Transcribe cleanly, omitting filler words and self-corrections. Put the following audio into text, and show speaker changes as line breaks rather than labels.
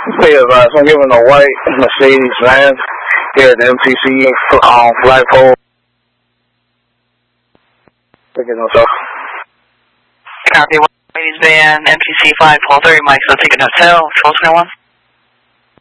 Hey, I'm giving a white Mercedes van here at the MTC flagpole. Taking notes off.
Copy, Mercedes van, MTC flagpole 30 Mike, so taking hotel, 1221.